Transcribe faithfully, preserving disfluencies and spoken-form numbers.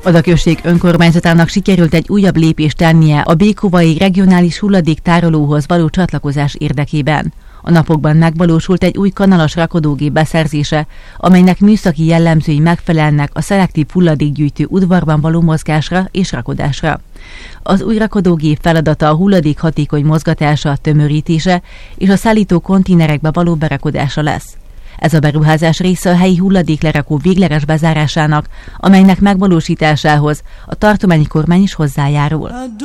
A község önkormányzatának sikerült egy újabb lépést tennie a békovai regionális hulladéktárolóhoz való csatlakozás érdekében. A napokban megvalósult egy új kanalas rakodógép beszerzése, amelynek műszaki jellemzői megfelelnek a szelektív hulladékgyűjtő udvarban való mozgásra és rakodásra. Az új rakodógép feladata a hulladék hatékony mozgatása, tömörítése és a szállító konténerekbe való berakodása lesz. Ez a beruházás része a helyi hulladéklerakó végleges bezárásának, amelynek megvalósításához a tartományi kormány is hozzájárul.